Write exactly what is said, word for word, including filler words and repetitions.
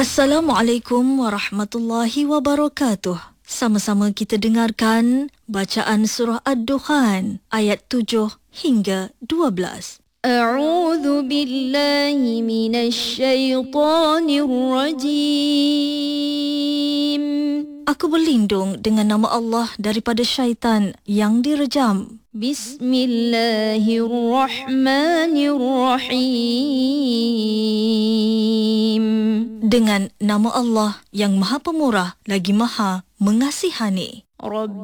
Assalamualaikum warahmatullahi wabarakatuh. Sama-sama kita dengarkan bacaan surah Ad-Dukhan ayat tujuh hingga dua belas. A'udzu billahi minasy syaithanir rajim. Aku berlindung dengan nama Allah daripada syaitan yang direjam. Bismillahirrahmanirrahim. Dengan nama Allah yang Maha Pemurah lagi Maha Mengasihani. Rabb